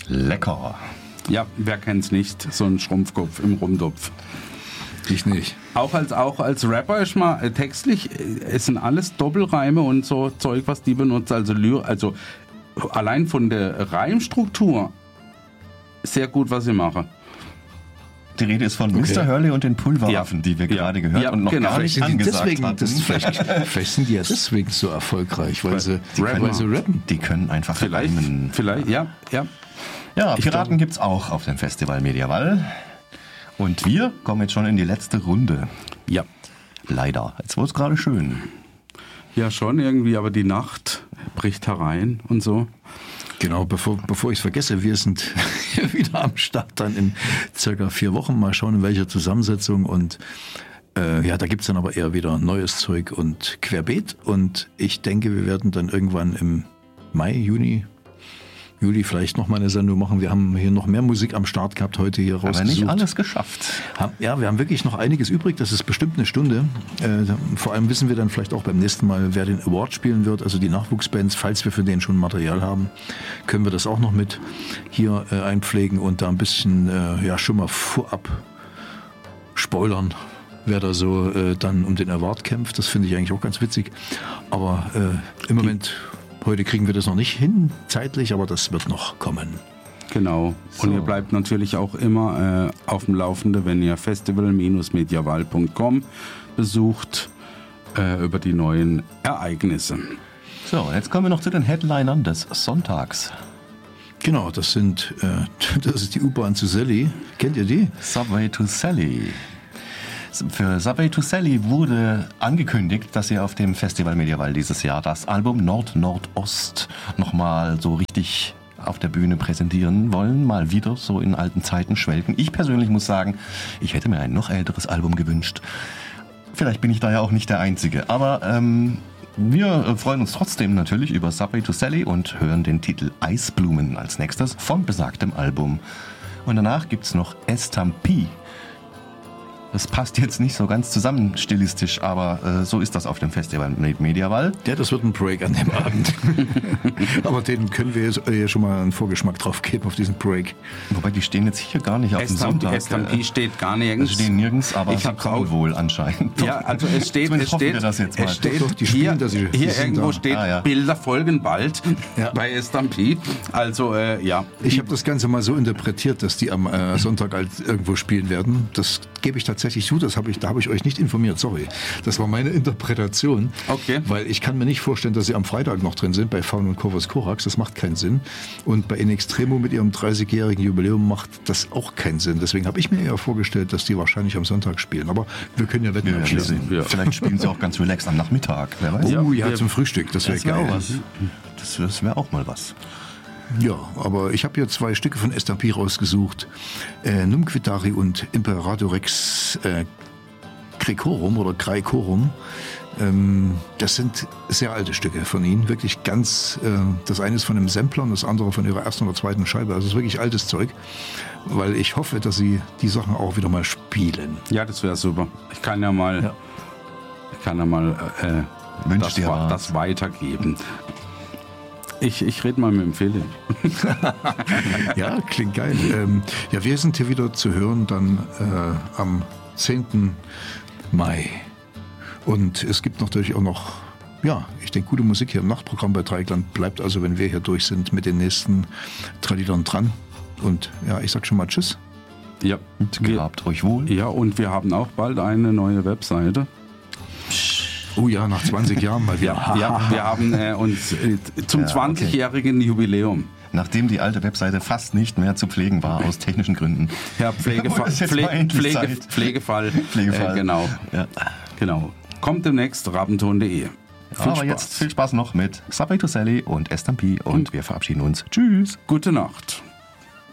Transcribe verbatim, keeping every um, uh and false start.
lecker. Ja, wer kennt's nicht, so ein Schrumpfkopf im Rumtopf. Ich nicht. Auch als, auch als Rapper ist mal äh, textlich, äh, es sind alles Doppelreime und so Zeug, was die benutzen. Also, Lyr, also allein von der Reimstruktur sehr gut, was sie machen. Die Rede ist von okay. Mister Hurley und den Pulverwaffen, ja. die wir ja. gerade gehört ja, und noch genau. gar nicht angesagt deswegen, hatten. Das vielleicht, vielleicht sind die ja deswegen so erfolgreich, weil, weil sie, die rappen. Weil sie rappen. Die können einfach vielleicht, reimen. Vielleicht, ja, ja. Ja, Piraten gibt es auch auf dem Festival Mediaval. Und wir kommen jetzt schon in die letzte Runde. Ja. Leider. Jetzt wurde es gerade schön. Ja, schon irgendwie, aber die Nacht bricht herein und so. Genau, bevor, bevor ich es vergesse, wir sind wieder am Start dann in circa vier Wochen. Mal schauen, in welcher Zusammensetzung. Und äh, ja, da gibt es dann aber eher wieder neues Zeug und querbeet. Und ich denke, wir werden dann irgendwann im Mai, Juni... Juli vielleicht noch mal eine Sendung machen. Wir haben hier noch mehr Musik am Start gehabt, heute hier rausgesucht. Aber nicht alles geschafft. Ja, wir haben wirklich noch einiges übrig. Das ist bestimmt eine Stunde. Äh, vor allem wissen wir dann vielleicht auch beim nächsten Mal, wer den Award spielen wird. Also die Nachwuchsbands, falls wir für den schon Material haben, können wir das auch noch mit hier äh, einpflegen und da ein bisschen äh, ja schon mal vorab spoilern, wer da so äh, dann um den Award kämpft. Das finde ich eigentlich auch ganz witzig. Aber äh, im Moment... Heute kriegen wir das noch nicht hin, zeitlich, aber das wird noch kommen. Genau. So. Und ihr bleibt natürlich auch immer äh, auf dem Laufenden, wenn ihr festival mediaval punkt com besucht, äh, über die neuen Ereignisse. So, jetzt kommen wir noch zu den Headlinern des Sonntags. Genau, das sind, äh, das ist die U-Bahn zu Sally. Kennt ihr die? Subway to Sally. Für Subway to Sally wurde angekündigt, dass sie auf dem Festival Mediaval dieses Jahr das Album Nord-Nordost nochmal so richtig auf der Bühne präsentieren wollen. Mal wieder so in alten Zeiten schwelgen. Ich persönlich muss sagen, ich hätte mir ein noch älteres Album gewünscht. Vielleicht bin ich da ja auch nicht der Einzige. Aber ähm, wir freuen uns trotzdem natürlich über Subway to Sally und hören den Titel Eisblumen als nächstes von besagtem Album. Und danach gibt's noch Estampie. Das passt jetzt nicht so ganz zusammen stilistisch, aber äh, so ist das auf dem Festival Mediaval. Ja, das wird ein Break an dem Abend. Aber den können wir jetzt äh, schon mal einen Vorgeschmack drauf geben auf diesen Break. Wobei, die stehen jetzt hier gar nicht auf dem Sonntag. Estampie steht gar nirgends. Die stehen nirgends, aber ich sie kommen auch, wohl anscheinend. Ja, also es steht, es steht, das jetzt mal. es steht doch, die spielen, hier, sie, hier irgendwo da. steht, ah, ja. Bilder folgen bald ja. bei Estampie. Also, äh, ja. Ich habe das Ganze mal so interpretiert, dass die am äh, Sonntag halt irgendwo spielen werden. Das gebe ich tatsächlich zu, das habe ich Da habe ich euch nicht informiert, sorry. Das war meine Interpretation. Okay. Weil ich kann mir nicht vorstellen, dass sie am Freitag noch drin sind bei Faun und Corvus Corax. Das macht keinen Sinn. Und bei In Extremo mit ihrem dreißigjährigen Jubiläum macht das auch keinen Sinn. Deswegen habe ich mir eher vorgestellt, dass die wahrscheinlich am Sonntag spielen. Aber wir können ja wetten abschließen. Ja. Vielleicht spielen sie auch ganz relaxed am Nachmittag. Wer weiß. Oh ja, ja, zum Frühstück. Das wäre wär geil. Auch was. Das, das wäre auch mal was. Ja, aber ich habe hier zwei Stücke von Estampie rausgesucht. Äh, Numquitari und Imperator Rex äh, Grecorum oder Grecorum. Ähm, das sind sehr alte Stücke von ihnen. Wirklich ganz, äh, das eine ist von einem Sampler und das andere von ihrer ersten oder zweiten Scheibe. Also es ist wirklich altes Zeug, weil ich hoffe, dass sie die Sachen auch wieder mal spielen. Ja, das wäre super. Ich kann ja mal, ja. Ich kann ja mal äh, das, das weitergeben. Ich, ich rede mal mit dem Philipp. Ja, klingt geil. Ähm, ja, wir sind hier wieder zu hören dann äh, am zehnten Mai. Und es gibt natürlich auch noch, ja, ich denke, gute Musik hier im Nachtprogramm bei Dreieckland. Bleibt also, wenn wir hier durch sind, mit den nächsten drei Liedern dran. Und ja, ich sag schon mal Tschüss. Ja, gehabt euch wohl. Ja, und wir haben auch bald eine neue Webseite. Oh ja, nach zwanzig Jahren mal wieder. Ja, ja, wir haben äh, uns äh, zum ja, zwanzigjährigen okay. Jubiläum. Nachdem die alte Webseite fast nicht mehr zu pflegen war, aus technischen Gründen. Ja, Pflegefall. Pflege, Pflege, Pflegefall. Pflegefall. Äh, genau. Ja. Genau. Kommt demnächst rabbenton punkt de. Aber Spaß. Jetzt viel Spaß noch mit Subway to Sally und Estampie und wir verabschieden uns. Tschüss. Gute Nacht.